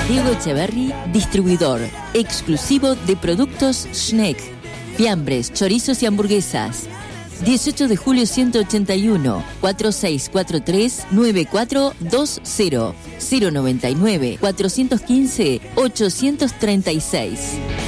Diego Echeverry, distribuidor exclusivo de productos Schneck, fiambres, chorizos y hamburguesas. 18 de julio 181, 4643-9420, 099-415-836.